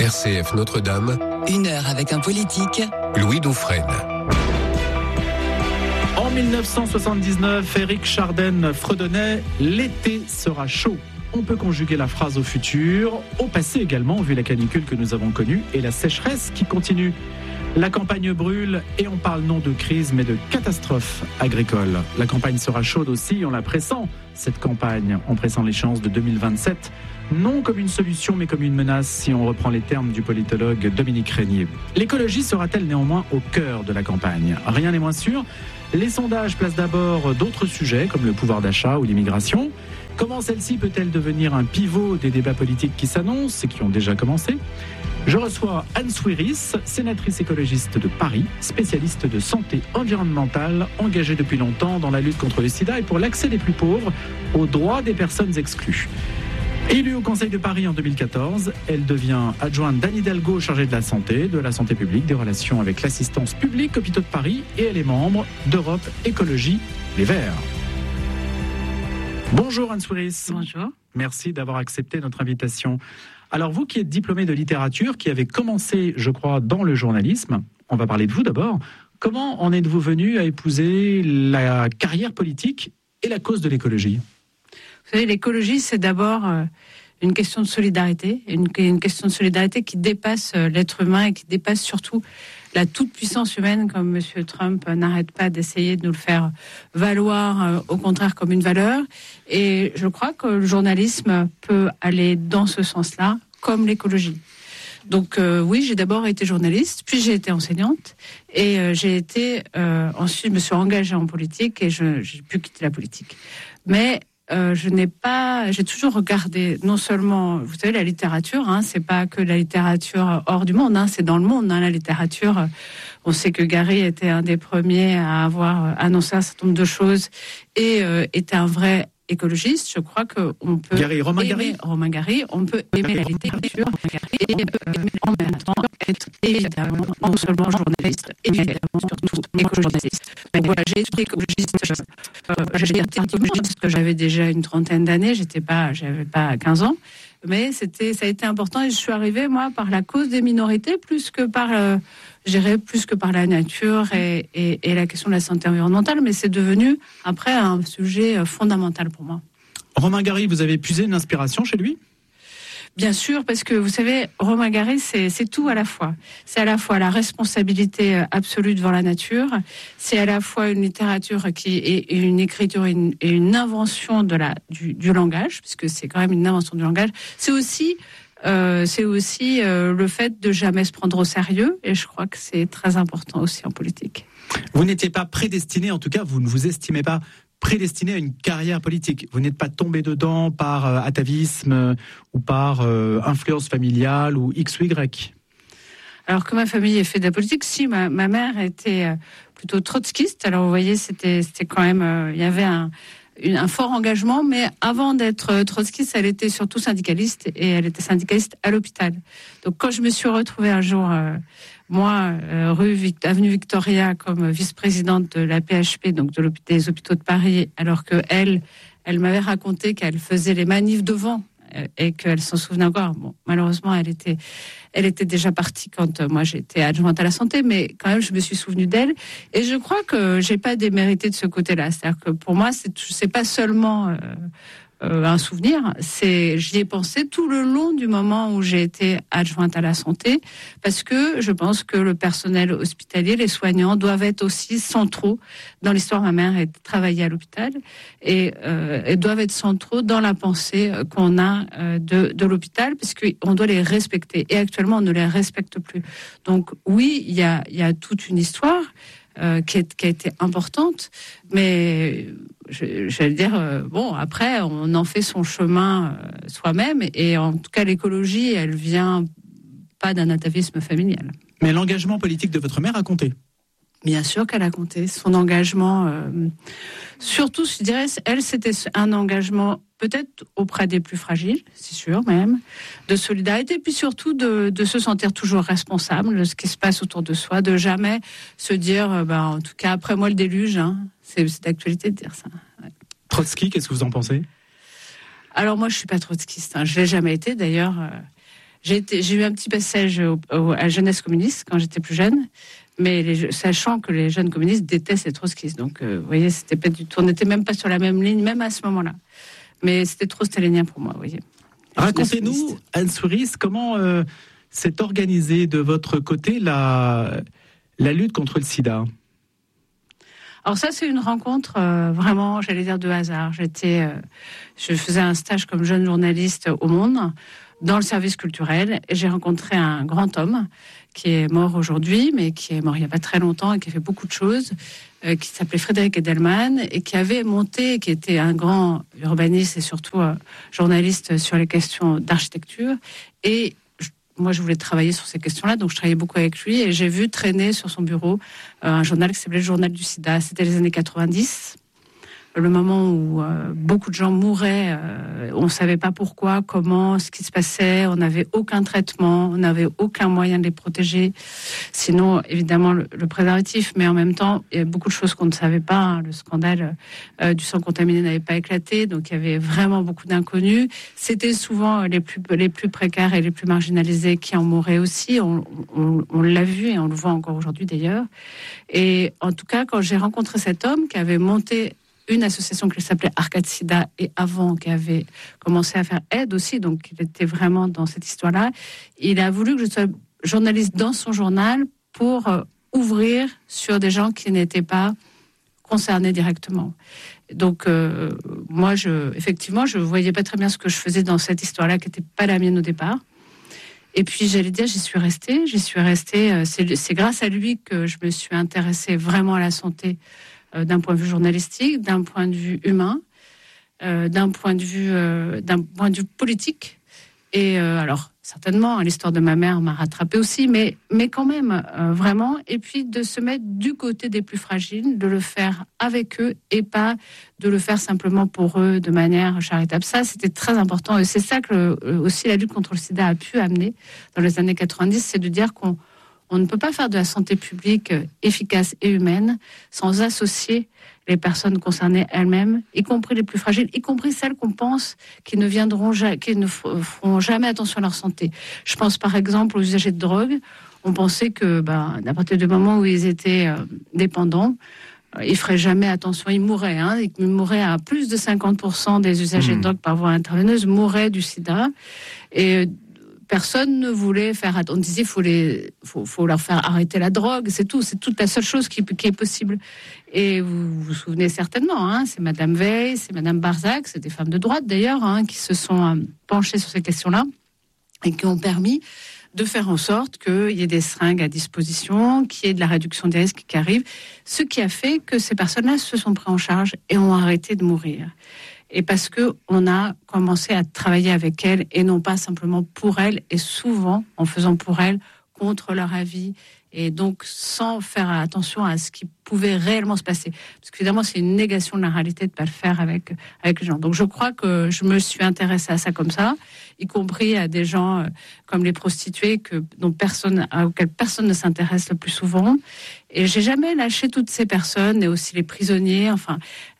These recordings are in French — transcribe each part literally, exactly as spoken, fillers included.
R C F Notre-Dame. Une heure avec un politique. Louis Dauphren. En dix-neuf cent soixante-dix-neuf, Éric Chardin fredonnait « L'été sera chaud ». On peut conjuguer la phrase au futur, au passé également, vu la canicule que nous avons connue et la sécheresse qui continue. La campagne brûle et on parle non de crise mais de catastrophe agricole. La campagne sera chaude aussi, on la pressent, cette campagne. On pressent l'échéance de deux mille vingt-sept, non comme une solution mais comme une menace si on reprend les termes du politologue Dominique Régnier. L'écologie sera-t-elle néanmoins au cœur de la campagne ? Rien n'est moins sûr. Les sondages placent d'abord d'autres sujets comme le pouvoir d'achat ou l'immigration. Comment celle-ci peut-elle devenir un pivot des débats politiques qui s'annoncent et qui ont déjà commencé ? Je reçois Anne Souiris, sénatrice écologiste de Paris, spécialiste de santé environnementale, engagée depuis longtemps dans la lutte contre le sida et pour l'accès des plus pauvres aux droits des personnes exclues. Élue au Conseil de Paris en deux mille quatorze, elle devient adjointe d'Anne Hidalgo chargée de la santé, de la santé publique, des relations avec l'assistance publique Hôpitaux de Paris et elle est membre d'Europe Écologie Les Verts. Bonjour Anne Souiris. Bonjour. Merci d'avoir accepté notre invitation. Alors vous qui êtes diplômée de littérature, qui avez commencé, je crois, dans le journalisme, on va parler de vous d'abord. Comment en êtes-vous venue à épouser la carrière politique et la cause de l'écologie ? Vous savez, l'écologie, c'est d'abord une question de solidarité, une, une question de solidarité qui dépasse l'être humain et qui dépasse surtout la toute-puissance humaine, comme M. Trump n'arrête pas d'essayer de nous le faire valoir, au contraire, comme une valeur. Et je crois que le journalisme peut aller dans ce sens-là, comme l'écologie. Donc euh, oui, j'ai d'abord été journaliste, puis j'ai été enseignante, et euh, j'ai été euh, ensuite, je me suis engagée en politique et je, j'ai pu quitter la politique. Mais Euh, je n'ai pas, j'ai toujours regardé non seulement, vous savez, la littérature, hein, c'est pas que la littérature hors du monde, hein, c'est dans le monde, hein, la littérature. On sait que Gary était un des premiers à avoir annoncé un certain nombre de choses et euh, était un vrai écologiste. Je crois qu'on peut Gary, Romain aimer Gary. Romain Gary, on peut aimer la littérature et aimer en même temps être évidemment non seulement journaliste, évidemment surtout écologiste. Donc voilà, j'ai été écologiste. Euh, j'ai été écologiste parce que j'avais déjà une trentaine d'années. J'étais pas, j'avais pas quinze ans, mais c'était, ça a été important et je suis arrivée moi par la cause des minorités plus que par euh, je dirais plus que par la nature et, et, et la question de la santé environnementale, mais c'est devenu après un sujet fondamental pour moi. Romain Gary, vous avez puisé une inspiration chez lui ? Bien sûr, parce que vous savez, Romain Gary, c'est, c'est tout à la fois. C'est à la fois la responsabilité absolue devant la nature, c'est à la fois une littérature qui est une écriture et une, et une invention de la, du, du langage, puisque c'est quand même une invention du langage. C'est aussi... Euh, c'est aussi euh, le fait de jamais se prendre au sérieux et je crois que c'est très important aussi en politique. Vous n'étiez pas prédestiné, en tout cas vous ne vous estimez pas prédestiné à une carrière politique. Vous n'êtes pas tombé dedans par euh, atavisme euh, ou par euh, influence familiale ou X ou Y. Alors que ma famille ait fait de la politique, si, ma, ma mère était euh, plutôt trotskiste, alors vous voyez c'était, c'était quand même, euh, il y avait un... Une, un fort engagement, mais avant d'être trotskiste, elle était surtout syndicaliste et elle était syndicaliste à l'hôpital. Donc quand je me suis retrouvée un jour, euh, moi, euh, rue Vict- avenue Victoria, comme vice-présidente de la P H P, donc de des hôpitaux de Paris, alors que elle, elle m'avait raconté qu'elle faisait les manifs devant euh, et qu'elle s'en souvenait encore. Bon, malheureusement, elle était, elle était déjà partie quand euh, moi j'étais adjointe à la santé, mais quand même, je me suis souvenue d'elle. Et je crois que j'ai pas démérité de ce côté-là. C'est-à-dire que pour moi, c'est, c'est pas seulement euh, euh, un souvenir, c'est, j'y ai pensé tout le long du moment où j'ai été adjointe à la santé, parce que je pense que le personnel hospitalier, les soignants, doivent être aussi centraux dans l'histoire. Ma mère a travaillé à l'hôpital et, euh, et doivent être centraux dans la pensée qu'on a euh, de, de l'hôpital, puisqu'on doit les respecter. Et actuellement, on ne les respecte plus. Donc oui, il y a, il y a toute une histoire euh, qui, est, qui a été importante, mais je, j'allais dire, euh, bon, après, on en fait son chemin euh, soi-même, et en tout cas, l'écologie, elle vient pas d'un atavisme familial. Mais l'engagement politique de votre mère a compté. Bien sûr qu'elle a compté. Son engagement, euh, surtout, je dirais, elle, c'était un engagement peut-être auprès des plus fragiles, c'est sûr même, de solidarité, puis surtout de, de se sentir toujours responsable de ce qui se passe autour de soi, de jamais se dire, euh, bah, en tout cas, après moi le déluge, hein, c'est, c'est d'actualité de dire ça. Ouais. Trotsky, qu'est-ce que vous en pensez ? Alors moi, je suis pas trotskiste, hein, je l'ai jamais été d'ailleurs. Euh, j'ai, été, j'ai eu un petit passage au, au, à la jeunesse communiste quand j'étais plus jeune, mais les, sachant que les jeunes communistes détestent les trotskistes. Donc, euh, vous voyez, c'était pas du tout, on n'était même pas sur la même ligne, même à ce moment-là. Mais c'était trop stalinien pour moi, vous voyez. Racontez-nous, Anne Souris, comment euh, s'est organisée de votre côté la, la lutte contre le sida ? Alors ça, c'est une rencontre euh, vraiment, j'allais dire, de hasard. J'étais, euh, je faisais un stage comme jeune journaliste au Monde, dans le service culturel, et j'ai rencontré un grand homme qui est mort aujourd'hui, mais qui est mort il n'y a pas très longtemps et qui a fait beaucoup de choses, euh, qui s'appelait Frédéric Edelman, et qui avait monté, qui était un grand urbaniste et surtout euh, journaliste sur les questions d'architecture. Et je, moi, je voulais travailler sur ces questions-là, donc je travaillais beaucoup avec lui, et j'ai vu traîner sur son bureau euh, un journal qui s'appelait le Journal du Sida. C'était les années quatre-vingt-dix. Le moment où euh, beaucoup de gens mouraient, euh, on ne savait pas pourquoi, comment, ce qui se passait, on n'avait aucun traitement, on n'avait aucun moyen de les protéger. Sinon, évidemment, le, le préservatif, mais en même temps, il y a beaucoup de choses qu'on ne savait pas. Hein. Le scandale euh, du sang contaminé n'avait pas éclaté, donc il y avait vraiment beaucoup d'inconnus. C'était souvent les plus, les plus précaires et les plus marginalisés qui en mouraient aussi. On, on, on l'a vu et on le voit encore aujourd'hui d'ailleurs. Et en tout cas, quand j'ai rencontré cet homme qui avait monté une association qui s'appelait Arcade Sida, et avant, qui avait commencé à faire aide aussi, donc il était vraiment dans cette histoire-là. Il a voulu que je sois journaliste dans son journal pour euh, ouvrir sur des gens qui n'étaient pas concernés directement. Donc, euh, moi, je, effectivement, je ne voyais pas très bien ce que je faisais dans cette histoire-là, qui n'était pas la mienne au départ. Et puis, j'allais dire, j'y suis restée. J'y suis restée. C'est, c'est grâce à lui que je me suis intéressée vraiment à la santé, d'un point de vue journalistique, d'un point de vue humain, euh, d'un point de vue, euh, d'un point de vue politique. Et euh, alors, certainement, l'histoire de ma mère m'a rattrapée aussi, mais, mais quand même, euh, vraiment. Et puis, de se mettre du côté des plus fragiles, de le faire avec eux et pas de le faire simplement pour eux de manière charitable. Ça, c'était très important. Et c'est ça que euh, aussi la lutte contre le sida a pu amener dans les années quatre-vingt-dix, c'est de dire qu'on On ne peut pas faire de la santé publique efficace et humaine sans associer les personnes concernées elles-mêmes, y compris les plus fragiles, y compris celles qu'on pense qui ne viendront, qui ne feront jamais attention à leur santé. Je pense par exemple aux usagers de drogue. On pensait que, ben, à partir du moment où ils étaient euh, dépendants, euh, ils feraient jamais attention, ils mourraient. Hein, ils mourraient à plus de cinquante pour cent des usagers mmh. de drogue par voie intraveineuse mouraient du sida. Et personne ne voulait faire. On disait faut les, faut, faut leur faire arrêter la drogue, c'est tout, c'est toute la seule chose qui, qui est possible. Et vous vous souvenez certainement, hein, c'est Madame Veil, c'est Madame Barzac, c'est des femmes de droite d'ailleurs, hein, qui se sont euh, penchées sur ces questions-là et qui ont permis de faire en sorte qu'il y ait des seringues à disposition, qu'il y ait de la réduction des risques qui arrivent, ce qui a fait que ces personnes-là se sont prises en charge et ont arrêté de mourir. Et parce qu'on a commencé à travailler avec elles et non pas simplement pour elles, et souvent en faisant pour elles contre leur avis, et donc sans faire attention à ce qui pouvait réellement se passer. Parce qu'évidemment, c'est une négation de la réalité de ne pas le faire avec, avec les gens. Donc je crois que je me suis intéressée à ça comme ça, y compris à des gens euh, comme les prostituées que, dont personne, auxquelles personne ne s'intéresse le plus souvent. Et j'ai jamais lâché toutes ces personnes, et aussi les prisonniers, enfin,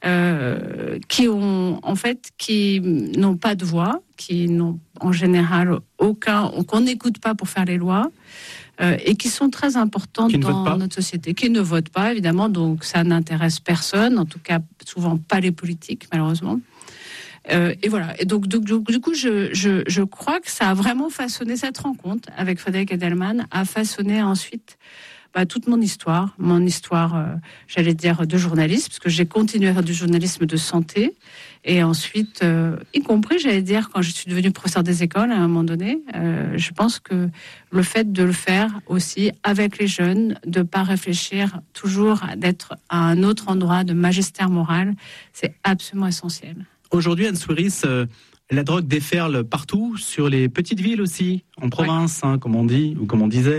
euh, qui ont, en fait, qui n'ont pas de voix, qui n'ont en général aucun, qu'on n'écoute pas pour faire les lois. Euh, et qui sont très importantes dans notre société, qui ne votent pas, évidemment, donc ça n'intéresse personne, en tout cas souvent pas les politiques, malheureusement. Euh, et voilà, et donc, donc, donc du coup, je, je, je crois que ça a vraiment façonné, cette rencontre avec Frédéric Edelman, a façonné ensuite bah, toute mon histoire, mon histoire, euh, j'allais dire, de journaliste, parce que j'ai continué à faire du journalisme de santé, et ensuite, euh, y compris, j'allais dire, quand je suis devenue professeur des écoles, à un moment donné, euh, je pense que le fait de le faire aussi avec les jeunes, de ne pas réfléchir toujours d'être à un autre endroit de magistère moral, c'est absolument essentiel. Aujourd'hui, Anne Souris, euh, la drogue déferle partout, sur les petites villes aussi, en province, ouais. hein, comme on dit, ou comme on disait.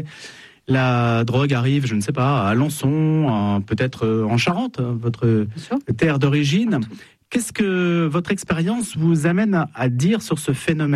La drogue arrive, je ne sais pas, à Alençon, en, peut-être en Charente, votre terre d'origine. Qu'est-ce que votre expérience vous amène à, à dire sur ce phénomène ?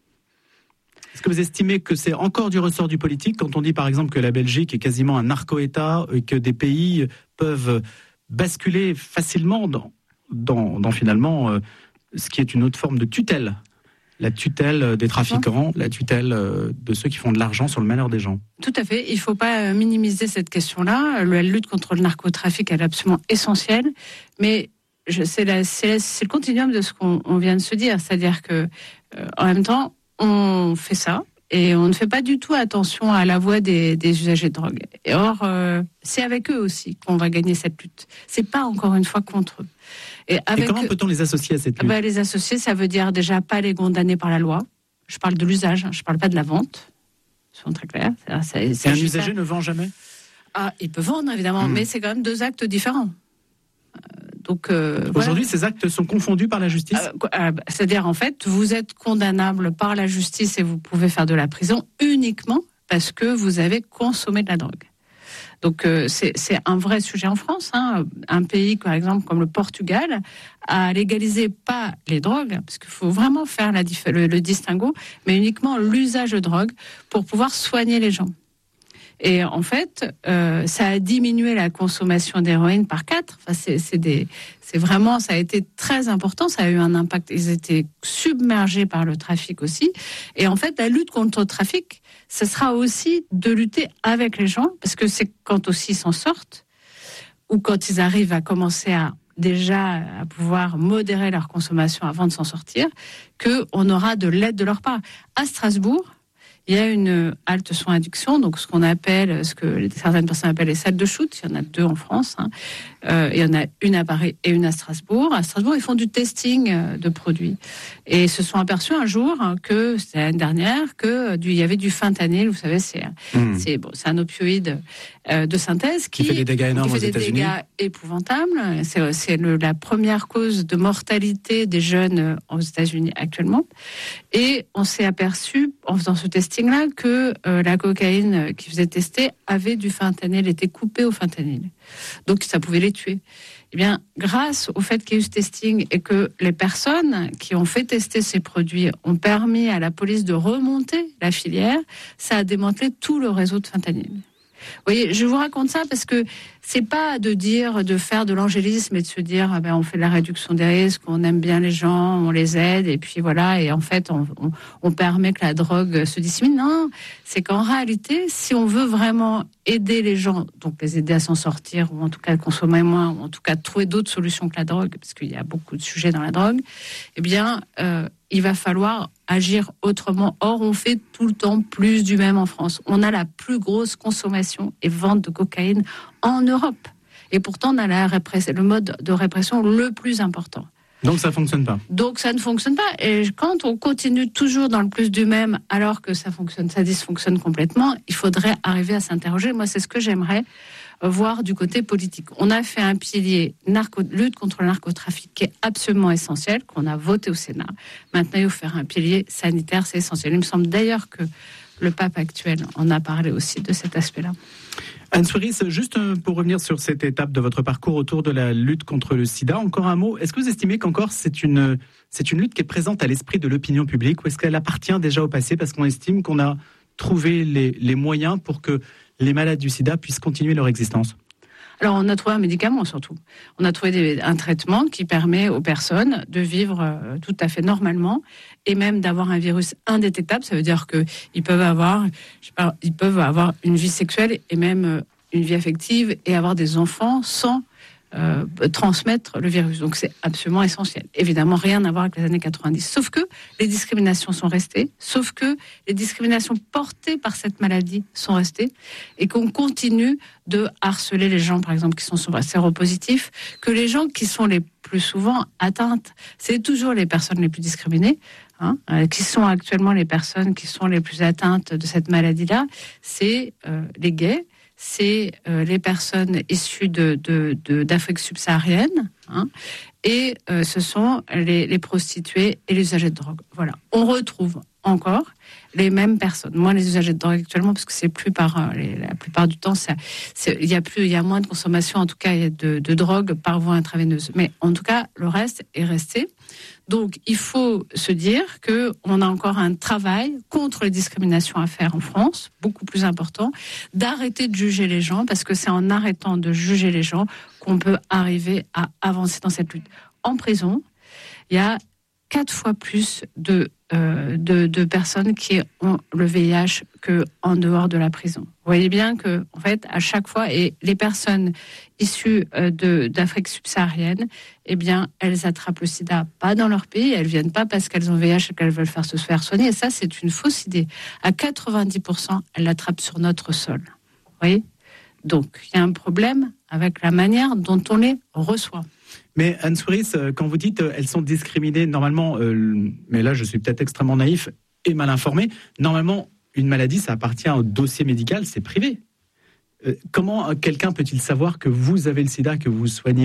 Est-ce que vous estimez que c'est encore du ressort du politique quand on dit par exemple que la Belgique est quasiment un narco-État et que des pays peuvent basculer facilement dans, dans, dans finalement euh, ce qui est une autre forme de tutelle ? la tutelle des trafiquants, la tutelle de ceux qui font de l'argent sur le malheur des gens. Tout à fait. Il ne faut pas minimiser cette question-là. La lutte contre le narcotrafic elle est absolument essentielle. Mais je, c'est, la, c'est, la, c'est le continuum de ce qu'on on vient de se dire. C'est-à-dire que, euh, en même temps, on fait ça. Et on ne fait pas du tout attention à la voix des, des usagers de drogue. Et or, euh, c'est avec eux aussi qu'on va gagner cette lutte. C'est pas encore une fois contre eux. Et, avec Et comment eux, peut-on les associer à cette lutte ? bah, Les associer, ça veut dire déjà pas les condamner par la loi. Je parle de l'usage, je parle pas de la vente. Soyons très clairs. C'est, c'est, c'est Et un usager ça. ne vend jamais ? Ah, il peut vendre évidemment, mmh. mais c'est quand même deux actes différents. Euh, Donc, euh, Aujourd'hui, voilà. ces actes sont confondus par la justice euh, euh, C'est-à-dire, en fait, vous êtes condamnable par la justice et vous pouvez faire de la prison uniquement parce que vous avez consommé de la drogue. Donc, euh, c'est, c'est un vrai sujet en France. Hein. Un pays, par exemple, comme le Portugal, a légalisé pas les drogues, parce qu'il faut vraiment faire la, le, le distinguo, mais uniquement l'usage de drogue pour pouvoir soigner les gens. Et en fait, euh, ça a diminué la consommation d'héroïne par quatre. Enfin, c'est, c'est, des, c'est vraiment, ça a été très important. Ça a eu un impact. Ils étaient submergés par le trafic aussi. Et en fait, la lutte contre le trafic, ce sera aussi de lutter avec les gens, parce que c'est quand aussi ils s'en sortent, ou quand ils arrivent à commencer à déjà à pouvoir modérer leur consommation avant de s'en sortir, qu'on aura de l'aide de leur part. À Strasbourg, il y a une halte soins addiction, donc ce qu'on appelle, ce que certaines personnes appellent les salles de shoot. Il y en a deux en France. Hein. Euh, il y en a une à Paris et une à Strasbourg. À Strasbourg, ils font du testing de produits. Et ils se sont aperçus un jour hein, que, c'était l'année dernière, que du, il y avait du fentanyl. Vous savez, c'est, mmh. c'est, bon, c'est un opioïde euh, de synthèse qui, qui fait des dégâts énormes qui fait aux des États-Unis. dégâts épouvantables. C'est, c'est le, la première cause de mortalité des jeunes aux États-Unis actuellement. Et on s'est aperçu, en faisant ce testing là que euh, la cocaïne qui faisait tester avait du fentanyl, était coupée au fentanyl. Donc ça pouvait les tuer. Eh bien, grâce au fait qu'il y ait eu ce testing et que les personnes qui ont fait tester ces produits ont permis à la police de remonter la filière, ça a démantelé tout le réseau de fentanyl. Vous voyez, je vous raconte ça parce que c'est pas de dire, de faire de l'angélisme et de se dire, ah ben, on fait de la réduction des risques, on aime bien les gens, on les aide, et puis voilà, et en fait, on, on, on permet que la drogue se dissémine. Non, c'est qu'en réalité, si on veut vraiment aider les gens, donc les aider à s'en sortir, ou en tout cas consommer moins, ou en tout cas trouver d'autres solutions que la drogue, parce qu'il y a beaucoup de sujets dans la drogue, eh bien, euh, il va falloir agir autrement. Or, on fait tout le temps plus du même en France. On a la plus grosse consommation et vente de cocaïne en Europe. Et pourtant, on a la répress- le mode de répression le plus important. Donc, ça ne fonctionne pas. Donc, ça ne fonctionne pas. Et quand on continue toujours dans le plus du même, alors que ça fonctionne, ça dysfonctionne complètement, il faudrait arriver à s'interroger. Moi, c'est ce que j'aimerais voir du côté politique. On a fait un pilier narco, lutte contre le narcotrafic qui est absolument essentiel, qu'on a voté au Sénat. Maintenant, il faut faire un pilier sanitaire, c'est essentiel. Il me semble d'ailleurs que le pape actuel en a parlé aussi de cet aspect-là. Anne Souris, juste pour revenir sur cette étape de votre parcours autour de la lutte contre le sida, encore un mot. Est-ce que vous estimez qu'encore c'est une, c'est une lutte qui est présente à l'esprit de l'opinion publique, ou est-ce qu'elle appartient déjà au passé parce qu'on estime qu'on a trouvé les, les moyens pour que les malades du sida puissent continuer leur existence ? Alors, on a trouvé un médicament, surtout. On a trouvé des, un traitement qui permet aux personnes de vivre euh, tout à fait normalement et même d'avoir un virus indétectable. Ça veut dire qu'ils peuvent avoir, je sais pas, ils peuvent avoir une vie sexuelle et même euh, une vie affective et avoir des enfants sans euh, transmettre le virus. Donc, c'est absolument essentiel. Évidemment, rien à voir avec les années quatre-vingt-dix. Sauf que les discriminations sont restées, sauf que les discriminations portées par cette maladie sont restées et qu'on continue de harceler les gens, par exemple, qui sont séropositifs, que les gens qui sont les plus souvent atteintes, c'est toujours les personnes les plus discriminées, hein, euh, qui sont actuellement les personnes qui sont les plus atteintes de cette maladie-là, c'est euh, les gays, c'est euh, les personnes issues de, de, de, d'Afrique subsaharienne, hein, et euh, ce sont les, les prostituées et les usagers de drogue. Voilà, on retrouve encore les mêmes personnes. Moi, les usagers de drogue actuellement, parce que c'est plus par les, la plupart du temps, ça, c'est, il y a plus, il y a moins de consommation, en tout cas, de, de drogue par voie intraveineuse. Mais en tout cas, le reste est resté. Donc, il faut se dire que on a encore un travail contre les discriminations à faire en France, beaucoup plus important, d'arrêter de juger les gens, parce que c'est en arrêtant de juger les gens qu'on peut arriver à avancer dans cette lutte. En prison, il y a quatre fois plus de euh, de, de personnes qui ont le V I H qu'en dehors de la prison. Vous voyez bien que, en fait, à chaque fois, et les personnes issues de, d'Afrique subsaharienne, eh bien, elles attrapent le sida pas dans leur pays, elles viennent pas parce qu'elles ont V I H et qu'elles veulent faire se faire soigner. Et ça, c'est une fausse idée. À quatre-vingt-dix pour cent, elles l'attrapent sur notre sol. Vous voyez ? Donc, il y a un problème avec la manière dont on les reçoit. Mais Anne Souris, quand vous dites euh, elles sont discriminées, normalement, euh, mais là je suis peut-être extrêmement naïf et mal informé, normalement une maladie ça appartient au dossier médical, c'est privé. Euh, comment quelqu'un peut-il savoir que vous avez le sida, que vous soignez ?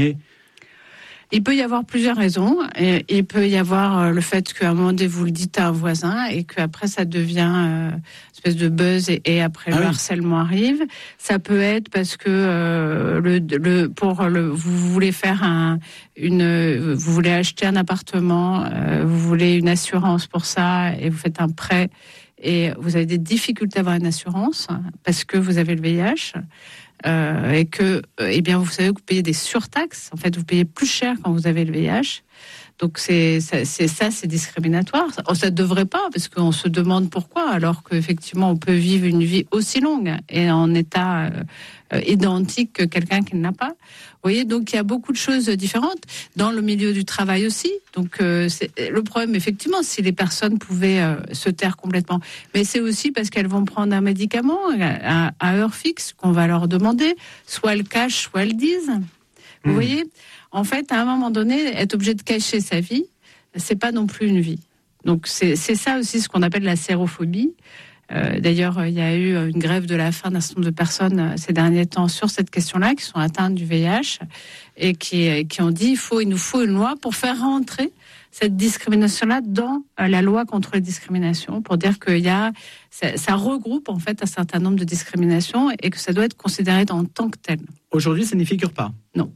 Il peut y avoir plusieurs raisons. Et il peut y avoir le fait qu'à un moment donné, vous le dites à un voisin et qu'après, ça devient euh, une espèce de buzz et, et après, ah le oui. harcèlement arrive. Ça peut être parce que euh, le, le, pour le, vous voulez faire un, une, vous voulez acheter un appartement, euh, vous voulez une assurance pour ça et vous faites un prêt et vous avez des difficultés à avoir une assurance parce que vous avez le V I H. Euh, et que, eh bien, vous savez que vous payez des surtaxes. En fait, vous payez plus cher quand vous avez le V I H. Donc, c'est, c'est, c'est ça, c'est discriminatoire. Ça ne devrait pas, parce qu'on se demande pourquoi, alors qu'effectivement, on peut vivre une vie aussi longue et en état euh, identique que quelqu'un qui ne l'a pas. Vous voyez, donc il y a beaucoup de choses différentes dans le milieu du travail aussi. Donc, euh, c'est le problème, effectivement, si les personnes pouvaient euh, se taire complètement. Mais c'est aussi parce qu'elles vont prendre un médicament à, à heure fixe qu'on va leur demander. Soit elles cachent, soit elles disent. Vous mmh. voyez ? En fait, à un moment donné, être obligé de cacher sa vie, c'est pas non plus une vie. Donc, c'est, c'est ça aussi ce qu'on appelle la sérophobie. Euh, d'ailleurs, il y a eu une grève de la faim d'un certain nombre de personnes ces derniers temps sur cette question-là, qui sont atteintes du V I H et qui, qui ont dit il faut, il nous faut une loi pour faire rentrer cette discrimination-là dans la loi contre les discriminations, pour dire qu'il y a, ça, ça regroupe en fait un certain nombre de discriminations et que ça doit être considéré en tant que tel. Aujourd'hui, ça n'y figure pas. Non.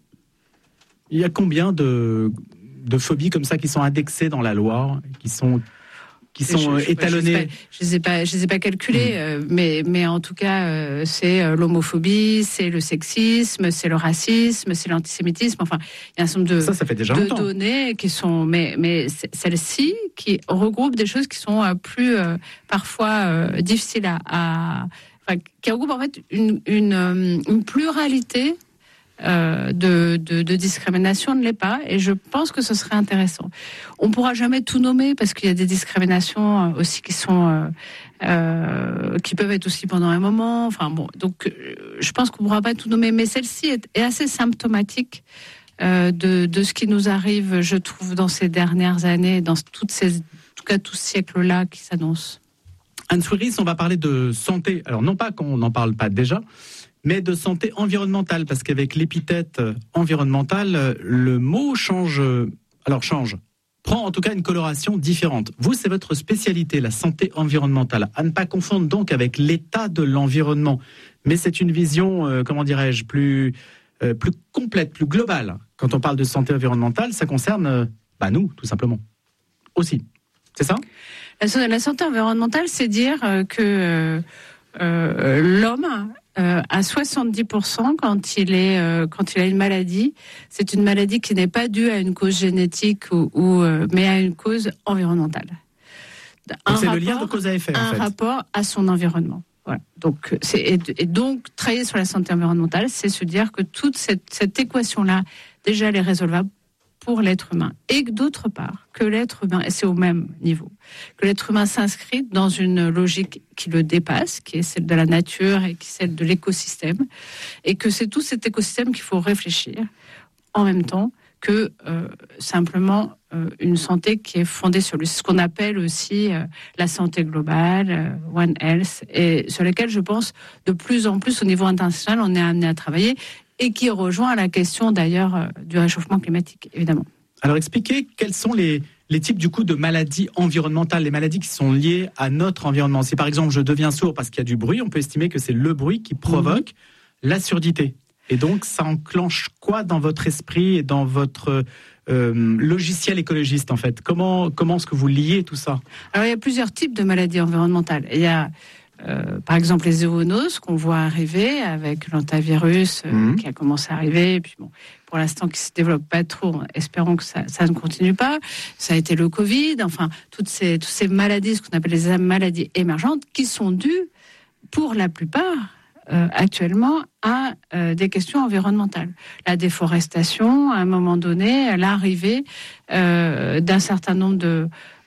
Il y a combien de, de phobies comme ça qui sont indexées dans la loi, qui sont, qui sont je, je, étalonnées ? Je ne les ai pas, je les ai pas calculées, mmh. euh, mais, mais en tout cas, euh, c'est euh, l'homophobie, c'est le sexisme, c'est le racisme, c'est l'antisémitisme. Enfin, il y a un certain nombre de, ça, ça fait déjà de longtemps. données qui sont, mais, mais celles-ci qui regroupent des choses qui sont euh, plus euh, parfois euh, difficiles à, à, enfin, qui regroupent en fait une, une, une pluralité. Euh, de, de, de discrimination ne l'est pas, et je pense que ce serait intéressant. On ne pourra jamais tout nommer parce qu'il y a des discriminations aussi qui sont euh, euh, qui peuvent être aussi pendant un moment. Enfin bon, donc euh, je pense qu'on ne pourra pas tout nommer, mais celle-ci est, est assez symptomatique euh, de, de ce qui nous arrive, je trouve, dans ces dernières années, dans toutes ces, en tout cas tout ce siècle-là qui s'annonce. Anne Souris, on va parler de santé. Alors non pas qu'on n'en parle pas déjà, mais de santé environnementale, parce qu'avec l'épithète environnementale, le mot change, alors change, prend en tout cas une coloration différente. Vous, c'est votre spécialité, la santé environnementale. À ne pas confondre donc avec l'état de l'environnement, mais c'est une vision, euh, comment dirais-je, plus, euh, plus complète, plus globale. Quand on parle de santé environnementale, ça concerne euh, bah, nous, tout simplement, aussi. C'est ça ? La, la santé environnementale, c'est dire que euh, euh, l'homme... Euh, à soixante-dix pour cent quand il est euh, quand il a une maladie, c'est une maladie qui n'est pas due à une cause génétique ou, ou euh, mais à une cause environnementale. Un donc c'est rapport, le lien de cause à effet. Un en fait. rapport à son environnement. Voilà. Donc c'est et, et donc travailler sur la santé environnementale, c'est se dire que toute cette, cette équation-là, déjà, elle est résolvable pour l'être humain, et que d'autre part, que l'être humain, et c'est au même niveau, que l'être humain s'inscrit dans une logique qui le dépasse, qui est celle de la nature et qui est celle de l'écosystème, et que c'est tout cet écosystème qu'il faut réfléchir en même temps que euh, simplement euh, une santé qui est fondée sur ce qu'on appelle aussi euh, la santé globale, euh, One Health, et sur laquelle je pense de plus en plus au niveau international on est amené à travailler, et qui rejoint la question d'ailleurs euh, du réchauffement climatique, évidemment. Alors expliquez quels sont les, les types du coup de maladies environnementales, les maladies qui sont liées à notre environnement. Si par exemple je deviens sourd parce qu'il y a du bruit, on peut estimer que c'est le bruit qui provoque mmh. la surdité. Et donc ça enclenche quoi dans votre esprit et dans votre euh, logiciel écologiste en fait ? Comment, comment est-ce que vous liez tout ça ? Alors il y a plusieurs types de maladies environnementales. Il y a euh, par exemple les zoonoses qu'on voit arriver avec l'antivirus euh, mmh. qui a commencé à arriver, et puis bon, pour l'instant qui se développe pas trop, espérons que ça, ça ne continue pas. Ça a été le Covid, enfin toutes ces, toutes ces maladies, ce qu'on appelle les maladies émergentes, qui sont dues pour la plupart euh, actuellement à euh, des questions environnementales. La déforestation, à un moment donné, l'arrivée euh, d'un certain nombre de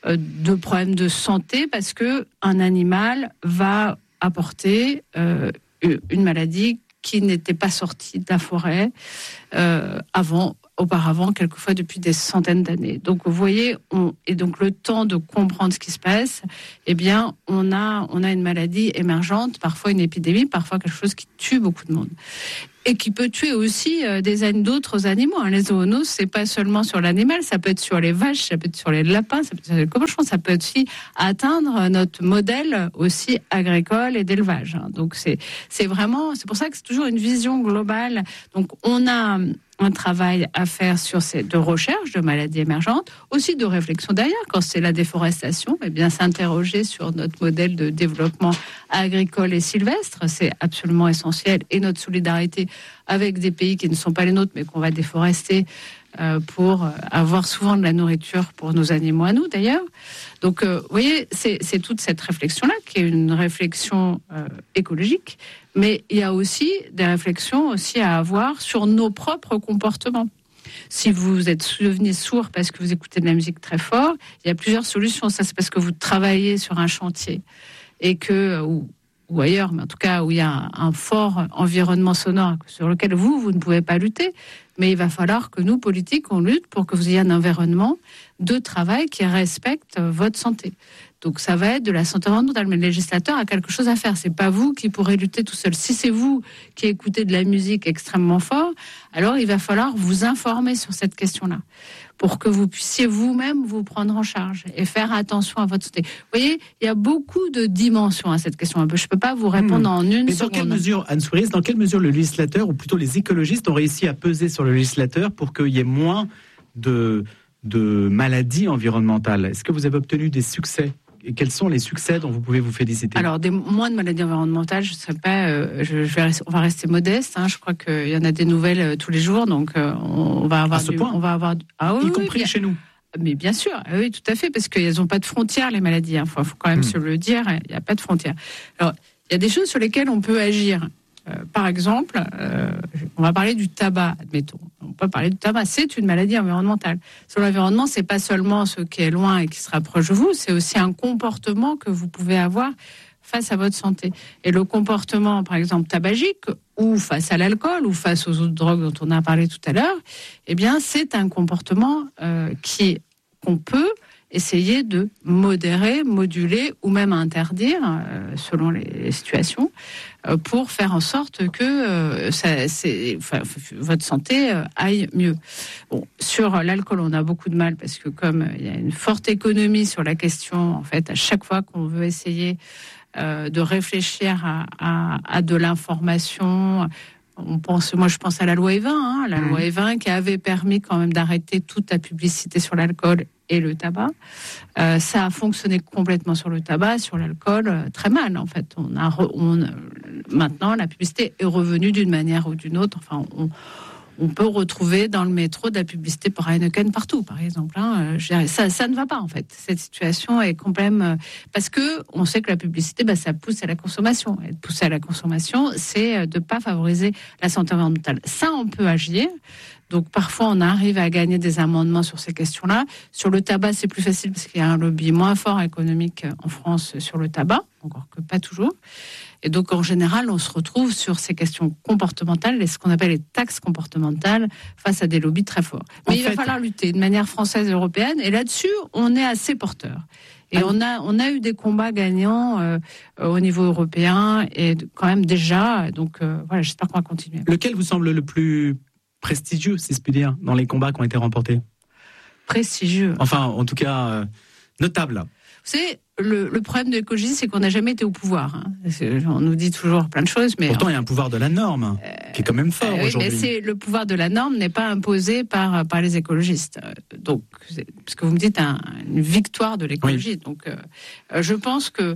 de problèmes de santé parce que un animal va apporter euh, une maladie qui n'était pas sortie de la forêt euh, avant, auparavant, quelquefois depuis des centaines d'années. Donc vous voyez, on, et donc le temps de comprendre ce qui se passe, eh bien on a on a une maladie émergente, parfois une épidémie, parfois quelque chose qui tue beaucoup de monde. Et qui peut tuer aussi euh, des d'autres animaux. Hein. Les zoonoses, c'est pas seulement sur l'animal, ça peut être sur les vaches, ça peut être sur les lapins, ça peut être sur les cochons, ça peut aussi atteindre notre modèle aussi agricole et d'élevage. Hein. Donc c'est c'est vraiment, c'est pour ça que c'est toujours une vision globale. Donc on a un travail à faire sur ces de recherche de maladies émergentes, aussi de réflexion derrière. Quand c'est la déforestation, eh bien s'interroger sur notre modèle de développement agricole et sylvestre, c'est absolument essentiel. Et notre solidarité avec des pays qui ne sont pas les nôtres, mais qu'on va déforester euh, pour avoir souvent de la nourriture pour nos animaux à nous d'ailleurs. Donc, euh, vous voyez, c'est, c'est toute cette réflexion-là qui est une réflexion euh, écologique, mais il y a aussi des réflexions aussi à avoir sur nos propres comportements. Si vous êtes devenu sourd parce que vous écoutez de la musique très fort, il y a plusieurs solutions. Ça, c'est parce que vous travaillez sur un chantier et que, ou, ou ailleurs, mais en tout cas où il y a un, un fort environnement sonore sur lequel vous, vous ne pouvez pas lutter. Mais il va falloir que nous, politiques, on lutte pour que vous ayez un environnement de travail qui respecte votre santé. Donc ça va être de la santé environnementale, mais le législateur a quelque chose à faire. C'est pas vous qui pourrez lutter tout seul. Si c'est vous qui écoutez de la musique extrêmement fort, alors il va falloir vous informer sur cette question-là, pour que vous puissiez vous-même vous prendre en charge et faire attention à votre santé. Vous voyez, il y a beaucoup de dimensions à cette question. Je ne peux pas vous répondre mmh. en une Mais seconde. Dans quelle mesure, Anne Souyris, dans quelle mesure le législateur, ou plutôt les écologistes, ont réussi à peser sur le législateur pour qu'il y ait moins de, de maladies environnementales? Est-ce que vous avez obtenu des succès? Et quels sont les succès dont vous pouvez vous féliciter? Alors, des moins de maladies environnementales, je ne sais pas, euh, je, je vais rester, on va rester modeste. Hein, je crois qu'il y en a des nouvelles euh, tous les jours, donc euh, on, on va avoir à ce du, point. on va avoir, ah oui, y oui, compris bien, chez nous. Mais bien sûr, oui, tout à fait, parce qu'elles n'ont pas de frontières les maladies. Il hein, faut, faut quand même mmh. se le dire, il n'y a pas de frontières. Alors, il y a des choses sur lesquelles on peut agir. Euh, par exemple, euh, on va parler du tabac, admettons. On peut parler du tabac, c'est une maladie environnementale. Sur l'environnement, c'est pas seulement ce qui est loin et qui se rapproche de vous, c'est aussi un comportement que vous pouvez avoir face à votre santé. Et le comportement, par exemple, tabagique, ou face à l'alcool, ou face aux autres drogues dont on a parlé tout à l'heure, eh bien, c'est un comportement euh, qui qu'on peut essayer de modérer, moduler ou même interdire, euh, selon les situations, euh, pour faire en sorte que euh, ça, c'est, enfin, votre santé euh, aille mieux. Bon, sur l'alcool, on a beaucoup de mal parce que comme il y a une forte économie sur la question, en fait, à chaque fois qu'on veut essayer euh, de réfléchir à, à, à de l'information. On pense, moi, je pense à la loi Evin, hein, la mmh. loi Evin qui avait permis quand même d'arrêter toute la publicité sur l'alcool et le tabac. Euh, ça a fonctionné complètement sur le tabac, sur l'alcool, euh, très mal en fait. On a, re, on, maintenant, la publicité est revenue d'une manière ou d'une autre. Enfin, on, on peut retrouver dans le métro de la publicité pour Heineken partout, par exemple. Hein. Ça, ça ne va pas en fait. Cette situation est quand même parce que on sait que la publicité, bah, ça pousse à la consommation. Et de pousser à la consommation, c'est de pas favoriser la santé environnementale. Ça, on peut agir. Donc parfois, on arrive à gagner des amendements sur ces questions-là. Sur le tabac, c'est plus facile parce qu'il y a un lobby moins fort économique en France sur le tabac, encore que pas toujours. Et donc, en général, on se retrouve sur ces questions comportementales et ce qu'on appelle les taxes comportementales face à des lobbies très forts. Mais en il fait... va falloir lutter de manière française et européenne. Et là-dessus, on est assez porteur. Et ah, on a on a eu des combats gagnants euh, au niveau européen et quand même déjà. Donc euh, voilà, j'espère qu'on va continuer. Lequel vous semble le plus prestigieux, si je puis dire, dans les combats qui ont été remportés? Prestigieux. Enfin, en tout cas, euh, notable. Vous savez, le, le problème de l'écologie, c'est qu'on n'a jamais été au pouvoir. Hein. On nous dit toujours plein de choses, mais pourtant en... il y a un pouvoir de la norme euh, qui est quand même fort euh, oui, aujourd'hui. Mais c'est le pouvoir de la norme n'est pas imposé par par les écologistes. Donc, parce que vous me dites un, une victoire de l'écologie. Oui. Donc, euh, je pense que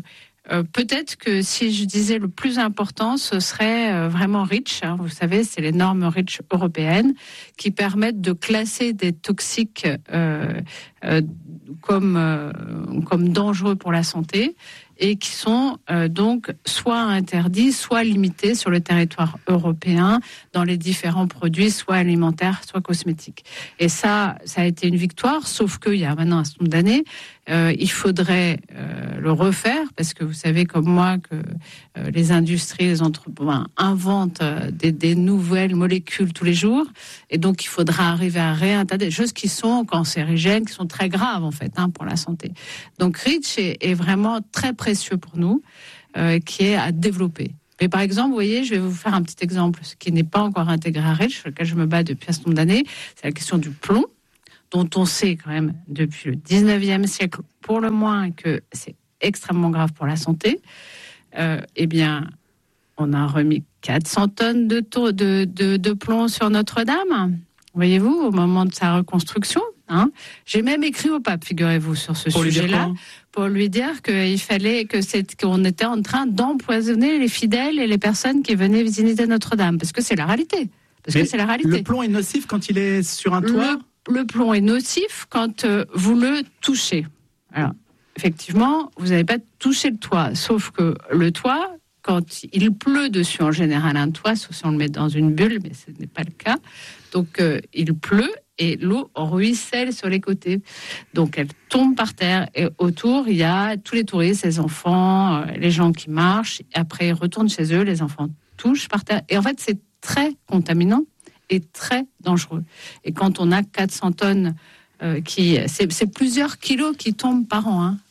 Euh, peut-être que si je disais le plus important, ce serait euh, vraiment REACH. Hein, vous savez, c'est les normes REACH européennes qui permettent de classer des toxiques euh, euh, comme, euh, comme dangereux pour la santé et qui sont euh, donc soit interdits, soit limités sur le territoire européen dans les différents produits, soit alimentaires, soit cosmétiques. Et ça, ça a été une victoire, sauf qu'il y a maintenant un certain nombre d'années, euh, il faudrait euh, le refaire, parce que vous savez comme moi que euh, les industries, les entreprises inventent euh, des, des nouvelles molécules tous les jours, et donc il faudra arriver à réintégrer des choses qui sont cancérigènes, qui sont très graves en fait hein, pour la santé. Donc REACH est, est vraiment très précieux pour nous, euh, qui est à développer. Mais par exemple, vous voyez, je vais vous faire un petit exemple, ce qui n'est pas encore intégré à REACH, sur lequel je me bats depuis un certain nombre d'années, c'est la question du plomb, dont on sait quand même depuis le dix-neuvième siècle, pour le moins, que c'est extrêmement grave pour la santé. Euh, eh bien, on a remis quatre cents tonnes de, taux, de, de, de plomb sur Notre-Dame, voyez-vous, au moment de sa reconstruction. Hein. J'ai même écrit au pape, figurez-vous, sur ce pour sujet-là, pour lui dire qu'il fallait que c'est, qu'on était en train d'empoisonner les fidèles et les personnes qui venaient visiter Notre-Dame, parce que c'est la réalité. Parce Mais que c'est la réalité. Le plomb est nocif quand il est sur un toit. Le, le plomb est nocif quand euh, vous le touchez. Alors, effectivement, vous n'avez pas touché le toit, sauf que le toit, quand il pleut dessus, en général, un toit, sauf si on le met dans une bulle, mais ce n'est pas le cas. Donc, euh, il pleut et l'eau ruisselle sur les côtés. Donc, elle tombe par terre et autour, il y a tous les touristes, les enfants, euh, les gens qui marchent. Après, ils retournent chez eux, les enfants touchent par terre. Et en fait, c'est très contaminant et très dangereux. Et quand on a quatre cents tonnes, euh, qui, c'est, c'est plusieurs kilos qui tombent par an, hein,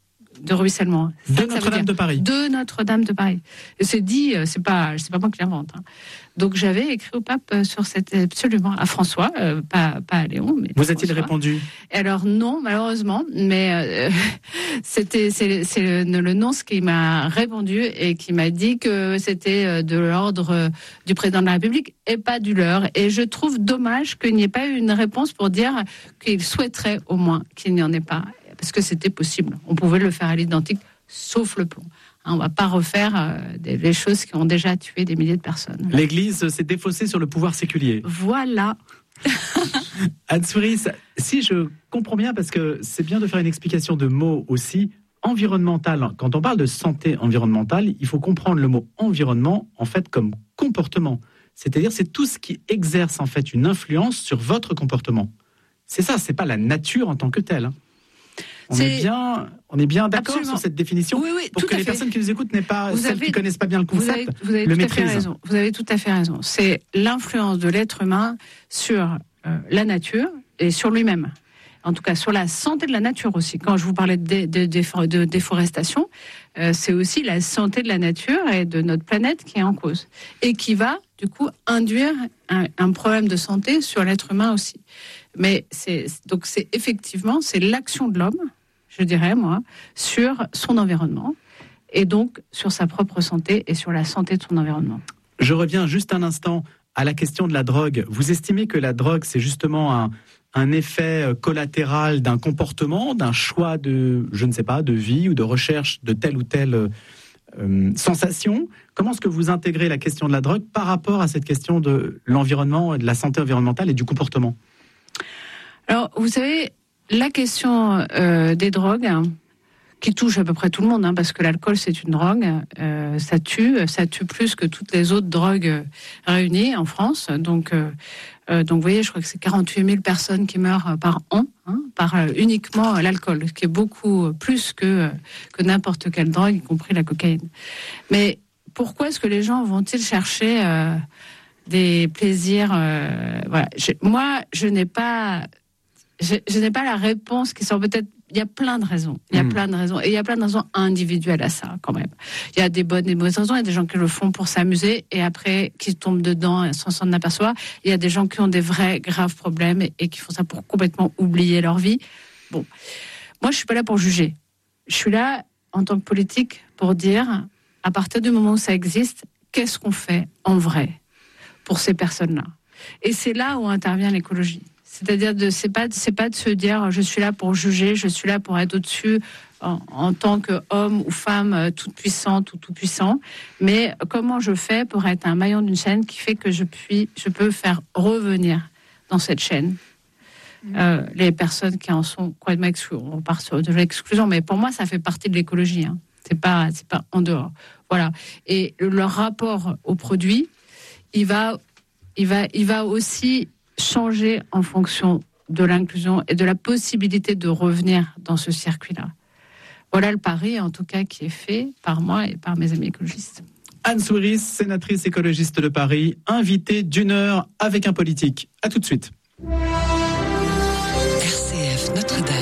de ruissellement. De Notre-Dame de Paris. De Notre-Dame de Paris. Et c'est dit, c'est pas, c'est pas moi qui l'invente. Hein. Donc j'avais écrit au pape sur cette, absolument, à François, euh, pas, pas à Léon, mais. Vous a-t-il répondu? Alors non, malheureusement, mais euh, c'était, c'est, c'est le, le nonce qui m'a répondu et qui m'a dit que c'était de l'ordre du président de la République et pas du leur. Et je trouve dommage qu'il n'y ait pas eu une réponse pour dire qu'il souhaiterait au moins qu'il n'y en ait pas. Parce que c'était possible. On pouvait le faire à l'identique, sauf le plomb. Hein, on ne va pas refaire euh, des, des choses qui ont déjà tué des milliers de personnes. L'Église s'est défaussée sur le pouvoir séculier. Voilà. Anne Souris, si je comprends bien, parce que c'est bien de faire une explication de mots aussi, environnemental. Quand on parle de santé environnementale, il faut comprendre le mot environnement, en fait, comme comportement. C'est-à-dire, c'est tout ce qui exerce, en fait, une influence sur votre comportement. C'est ça, c'est pas la nature en tant que telle, hein. On est, est bien, on est bien d'accord Absolument. Sur cette définition, oui, oui, pour que les fait. personnes qui nous écoutent n'aient pas, vous celles avez, qui connaissent pas bien le concept, vous avez, vous avez le tout maîtrisent. À fait raison. Vous avez tout à fait raison. C'est l'influence de l'être humain sur euh, la nature et sur lui-même. En tout cas, sur la santé de la nature aussi. Quand je vous parlais de, de, de, de déforestation, euh, c'est aussi la santé de la nature et de notre planète qui est en cause. Et qui va, du coup, induire un, un problème de santé sur l'être humain aussi. Mais c'est, donc c'est effectivement, c'est l'action de l'homme, je dirais, moi, sur son environnement, et donc sur sa propre santé et sur la santé de son environnement. Je reviens juste un instant à la question de la drogue. Vous estimez que la drogue, c'est justement un, un effet collatéral d'un comportement, d'un choix de, je ne sais pas, de vie ou de recherche de telle ou telle euh, sensation? Comment est-ce que vous intégrez la question de la drogue par rapport à cette question de l'environnement, de la santé environnementale et du comportement? Alors, vous savez, la question euh, des drogues, hein, qui touche à peu près tout le monde, hein, parce que l'alcool c'est une drogue, euh, ça tue, ça tue plus que toutes les autres drogues réunies en France. Donc, euh, euh, donc vous voyez, je crois que c'est quarante-huit mille personnes qui meurent par an, hein, par euh, uniquement l'alcool, ce qui est beaucoup plus que, que n'importe quelle drogue, y compris la cocaïne. Mais pourquoi est-ce que les gens vont-ils chercher euh, des plaisirs euh, voilà. je, Moi, je n'ai pas... Je, je n'ai pas la réponse qui sort peut-être. Il y a plein de raisons. Il y a mmh. plein de raisons. Et il y a plein de raisons individuelles à ça, quand même. Il y a des bonnes et des mauvaises raisons. Il y a des gens qui le font pour s'amuser et après, qui tombent dedans sans s'en apercevoir. Il y a des gens qui ont des vrais, graves problèmes et, et qui font ça pour complètement oublier leur vie. Bon. Moi, je suis pas là pour juger. Je suis là, en tant que politique, pour dire, à partir du moment où ça existe, qu'est-ce qu'on fait en vrai pour ces personnes-là? Et c'est là où intervient l'écologie. C'est-à-dire de c'est pas c'est pas de se dire je suis là pour juger, je suis là pour être au-dessus en, en tant qu'homme ou femme toute puissante ou tout puissant, mais comment je fais pour être un maillon d'une chaîne qui fait que je puis je peux faire revenir dans cette chaîne euh, les personnes qui en sont complètement exclues. On part sur de l'exclusion, mais pour moi ça fait partie de l'écologie. Hein. C'est pas c'est pas en dehors. Voilà. Et leur rapport au produit, il va il va il va aussi changer en fonction de l'inclusion et de la possibilité de revenir dans ce circuit-là. Voilà le pari, en tout cas, qui est fait par moi et par mes amis écologistes. Anne Souyris, sénatrice écologiste de Paris, invitée d'une heure avec un politique. À tout de suite. R C F Notre-Dame.